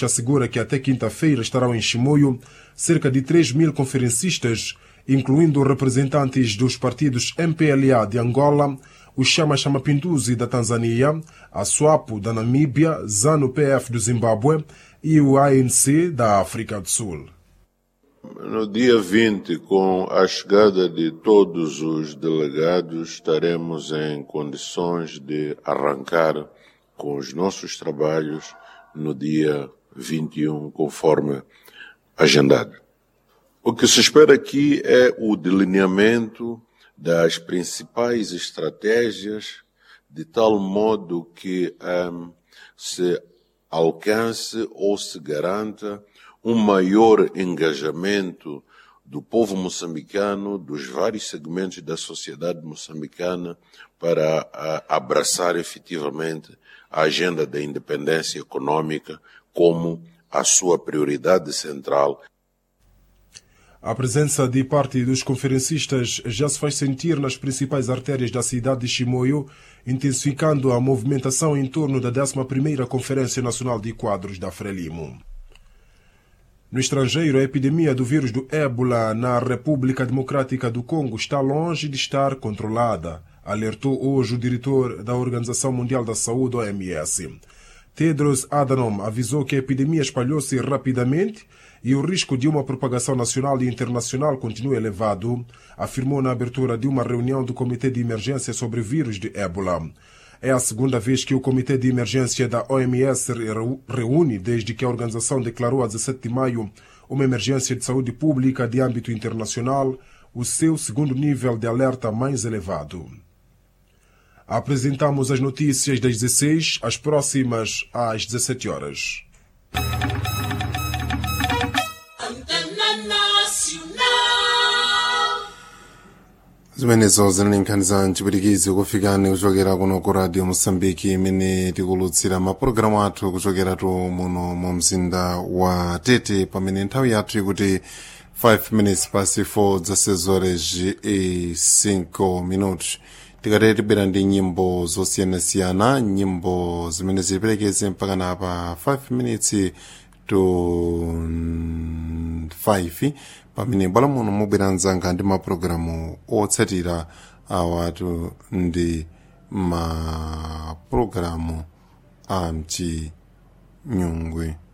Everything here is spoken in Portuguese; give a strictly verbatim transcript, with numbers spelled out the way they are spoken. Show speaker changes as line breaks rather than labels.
assegura que até quinta-feira estarão em Chimoio cerca de três mil conferencistas, incluindo representantes dos partidos M P L A de Angola, o Chama Chama Pinduzi da Tanzânia, a SWAPO da Namíbia, ZANU-P F do Zimbábue e o A N C da África do Sul.
No dia vinte, com a chegada de todos os delegados, estaremos em condições de arrancar com os nossos trabalhos no dia vinte e um, conforme agendado. O que se espera aqui é o delineamento das principais estratégias, de tal modo que um, se alcance ou se garanta um maior engajamento do povo moçambicano, dos vários segmentos da sociedade moçambicana, para a, abraçar efetivamente a agenda da independência econômica como a sua prioridade central.
A presença de parte dos conferencistas já se faz sentir nas principais artérias da cidade de Chimoio, intensificando a movimentação em torno da décima primeira Conferência Nacional de Quadros da Frelimo. No estrangeiro, a epidemia do vírus do ébola na República Democrática do Congo está longe de estar controlada, alertou hoje o diretor da Organização Mundial da Saúde, O M S. Tedros Adhanom avisou que a epidemia espalhou-se rapidamente e o risco de uma propagação nacional e internacional continua elevado, afirmou na abertura de uma reunião do Comitê de Emergência sobre o vírus de ébola. É a segunda vez que o Comitê de Emergência da O M S reúne desde que a organização declarou a dezessete de maio uma emergência de saúde pública de âmbito internacional, o seu segundo nível de alerta mais elevado. Apresentamos as notícias das dezesseis, as próximas às dezessete horas.
zimenezo zinalinkhaniza mchipirikizi kufikani kuchokera kuno ku radio Mosambiki imene tikulutsira mapulogalamu athu kuchokeratu muno mu mzinda wa Tete, pamene nthawi yathu ikuti five minutes past four zasezores e cinco minutos. Tikatete tibwera ndi nyimbo zosiyanasiyana, nyimbo zimene ziperekeze mpaka na pa five minutes to five, pamene bwala muno mubwera mzanga ndi mapulogalamu otsatira awatu ndi mapulogalamu a mchinyungwe.